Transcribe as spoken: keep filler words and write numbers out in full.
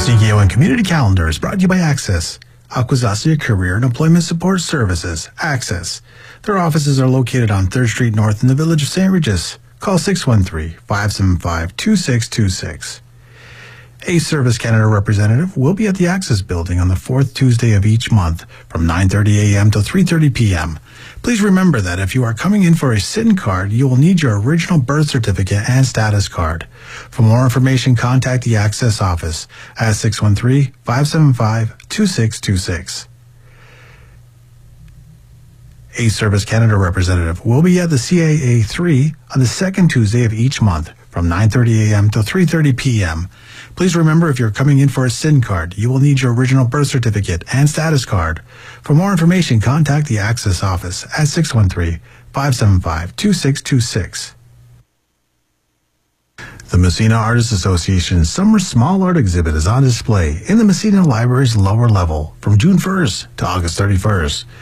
C K O N Community Calendar is brought to you by Access, Akwesasne Career and Employment Support Services, Access. Their offices are located on third Street North in the village of Saint Regis. Call six one three, five seven five, two six two six. A Service Canada representative will be at the Access Building on the fourth Tuesday of each month from nine thirty a.m. to three thirty p.m. Please remember that if you are coming in for a sit-in card, you will need your original birth certificate and status card. For more information, contact the Access office at six one three, five seven five, two six two six. A Service Canada representative will be at the C A A three on the second Tuesday of each month from nine thirty a.m. to three thirty p.m. Please remember, if you're coming in for a S I N card, you will need your original birth certificate and status card. For more information, contact the Access office at six one three, five seven five, two six two six. The Messina Artists Association's Summer Small Art Exhibit is on display in the Messina Library's lower level from June first to August thirty-first.